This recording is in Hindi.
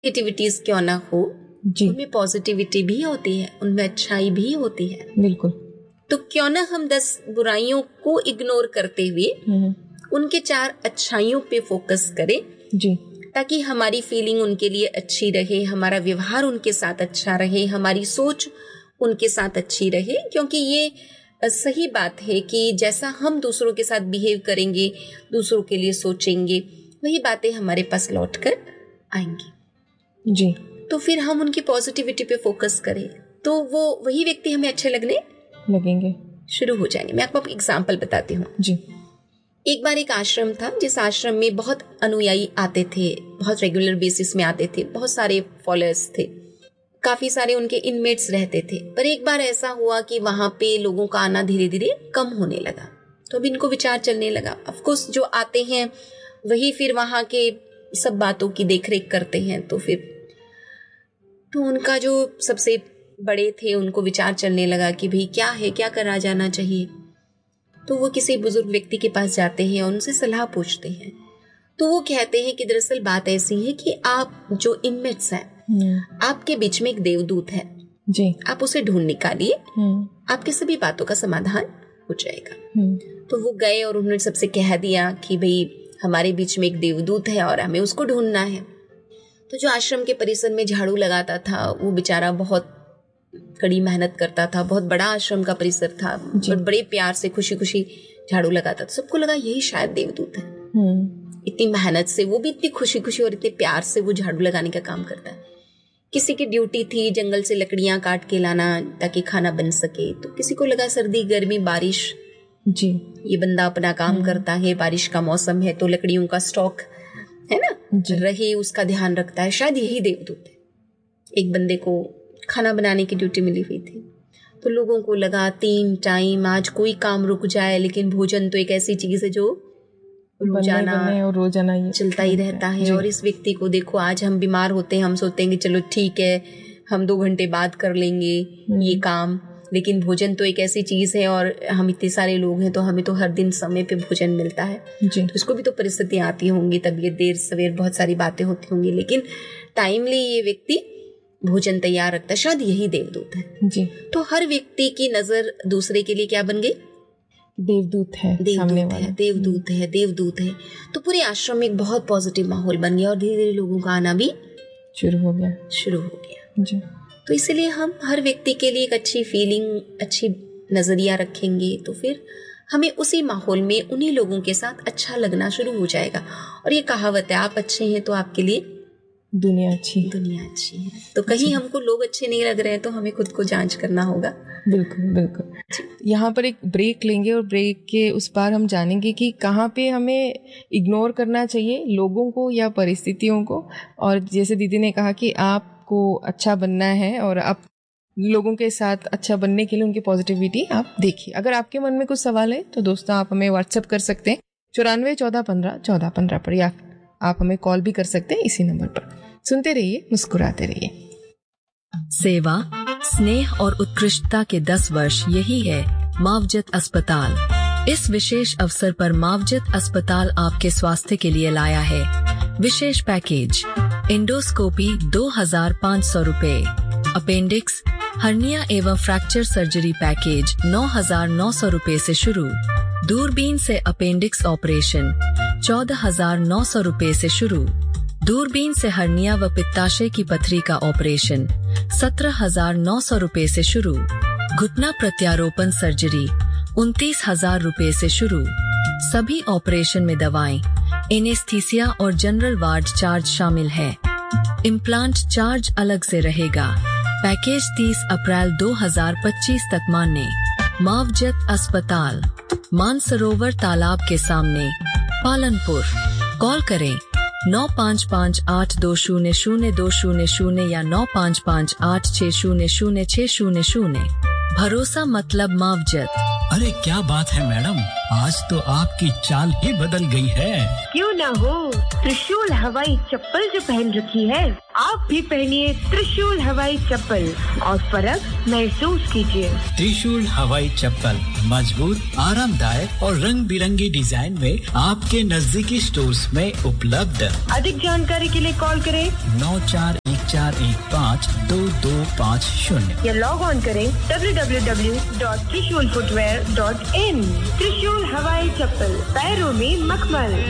नेगेटिविटीज क्यों ना हो, उनमें पॉजिटिविटी भी होती है, उनमें अच्छाई भी होती है। बिल्कुल। तो क्यों ना हम 10 बुराइयों को इग्नोर करते हुए उनके 4 अच्छाइयों पे फोकस करें जी, ताकि हमारी फीलिंग उनके लिए अच्छी रहे, हमारा व्यवहार उनके साथ अच्छा रहे, हमारी सोच उनके साथ अच्छी रहे। क्योंकि ये सही बात है कि जैसा हम दूसरों के साथ बिहेव करेंगे, दूसरों के लिए सोचेंगे, वही बातें हमारे पास लौट कर आएंगी जी। तो फिर हम उनकी पॉजिटिविटी पे फोकस करें तो वो वही व्यक्ति हमें अच्छे लगने लगेंगे, शुरू हो जाएंगे। मैं आपको एग्जाम्पल बताती हूँ जी। एक बार एक आश्रम था, जिस आश्रम में बहुत अनुयायी आते थे, बहुत रेगुलर बेसिस में आते थे, बहुत सारे फॉलोअर्स थे, काफी सारे उनके इनमेट्स रहते थे। पर एक बार ऐसा हुआ कि वहां पे लोगों का आना धीरे धीरे कम होने लगा। तो अब इनको विचार चलने लगा, ऑफकोर्स जो आते हैं वही फिर वहां के सब बातों की देखरेख करते हैं। तो उनका जो सबसे बड़े थे उनको विचार चलने लगा कि भाई क्या है, क्या करा जाना चाहिए। तो वो किसी बुजुर्ग व्यक्ति के पास जाते हैं और उनसे सलाह पूछते हैं। तो वो कहते हैं कि दरअसल बात ऐसी है कि आप जो इनमेट्स हैं, आपके बीच में एक देवदूत है जी, आप उसे ढूंढ निकालिए, आपके सभी बातों का समाधान हो जाएगा। तो वो गए और उन्होंने सबसे कह दिया कि भाई हमारे बीच में एक देवदूत है और हमें उसको ढूंढना है। तो जो आश्रम के परिसर में झाड़ू लगाता था वो बेचारा बहुत कड़ी मेहनत करता था, बहुत बड़ा आश्रम का परिसर था, बड़े प्यार से खुशी खुशी झाड़ू लगाता था। सबको लगा यही शायद देवदूत है। इतनी मेहनत से, वो भी इतनी खुशी खुशी और इतने प्यार से वो झाड़ू लगाने का काम करता है। किसी की ड्यूटी थी जंगल से लकड़ियां काट के लाना ताकि खाना बन सके, तो किसी को लगा सर्दी गर्मी बारिश जी, ये बंदा अपना काम करता है, बारिश का मौसम है तो लकड़ियों का स्टॉक है ना रहे, उसका ध्यान रखता है, शायद यही देवदूत है। एक बंदे को खाना बनाने की ड्यूटी मिली हुई थी, तो लोगों को लगा 3 टाइम आज कोई काम रुक जाए, लेकिन भोजन तो एक ऐसी चीज है जो रोजाना ये चलता ही रहता है। और इस व्यक्ति को देखो, आज हम बीमार होते हैं, हम सोचते हैं कि चलो ठीक है हम 2 घंटे बाद कर लेंगे ये काम, लेकिन भोजन तो एक ऐसी चीज है और हम इतने सारे लोग हैं तो हमें तो हर दिन समय पे भोजन मिलता है। तो इसको भी तो परिस्थितियां आती होंगी, तबीयत देर सवेर बहुत सारी बातें होती होंगी, लेकिन टाइमली ये व्यक्ति भोजन तैयार रखता है, शायद यही देवदूत है जी। तो हर व्यक्ति की नजर दूसरे के लिए क्या बन गई? देवदूत है, देवदूत है। तो पूरे आश्रम में एक बहुत पॉजिटिव माहौल बन गया और धीरे धीरे लोगों का आना भी शुरू हो गया जी। तो इसलिए हम हर व्यक्ति के लिए एक अच्छी फीलिंग, अच्छी नजरिया रखेंगे तो फिर हमें उसी माहौल में उन्हीं लोगों के साथ अच्छा लगना शुरू हो जाएगा। और ये कहावत है, आप अच्छे हैं तो आपके लिए दुनिया अच्छी है। तो कहीं हमको लोग अच्छे नहीं लग रहे हैं तो हमें खुद को जांच करना होगा। बिल्कुल। यहाँ पर एक ब्रेक लेंगे और ब्रेक के उस पार हम जानेंगे कि कहाँ पे हमें इग्नोर करना चाहिए लोगों को या परिस्थितियों को। और जैसे दीदी ने कहा कि आपको अच्छा बनना है और आप लोगों के साथ अच्छा बनने के लिए उनकी पॉजिटिविटी आप देखिए। अगर आपके मन में कुछ सवाल है तो दोस्तों आप हमें व्हाट्सएप कर सकते हैं 94 14 15 14 15 पर, या आप हमें कॉल भी कर सकते हैं इसी नंबर पर। सुनते रहिए, मुस्कुराते रहिए। सेवा, स्नेह और उत्कृष्टता के 10 वर्ष यही है मावजत अस्पताल। इस विशेष अवसर पर मावजत अस्पताल आपके स्वास्थ्य के लिए लाया है विशेष पैकेज। एंडोस्कोपी 2500 रुपए, अपेंडिक्स, हर्निया एवं फ्रैक्चर सर्जरी पैकेज 9900 रुपए से शुरू। दूरबीन से अपेंडिक्स ऑपरेशन 14900 रुपए से शुरू। दूरबीन से हर्निया व पित्ताशय की पथरी का ऑपरेशन 17900 रुपए से शुरू। घुटना प्रत्यारोपण सर्जरी 29000 रुपए से शुरू। सभी ऑपरेशन में दवाएं, एनेस्थीसिया और जनरल वार्ड चार्ज शामिल है। इम्प्लांट चार्ज अलग से रहेगा। पैकेज 30 अप्रैल 2025 तक मान्य। मावजत अस्पताल, मानसरोवर तालाब के सामने, पालनपुर। कॉल करें 9558200200 या 9558600600। भरोसा मतलब मावजत। अरे क्या बात है मैडम, आज तो आपकी चाल ही बदल गई है। क्यों ना हो, त्रिशूल हवाई चप्पल जो पहन रखी है, आप भी पहनिए त्रिशूल हवाई चप्पल और फर्क महसूस कीजिए। त्रिशूल हवाई चप्पल मजबूत, आरामदायक और रंग बिरंगी डिजाइन में आपके नजदीकी स्टोर्स में उपलब्ध। अधिक जानकारी के लिए कॉल करें 9414152250 या लॉग ऑन करें www.trishulfootwear.in। त्रिशूल हवाई चप्पल, पैरों में मखमल।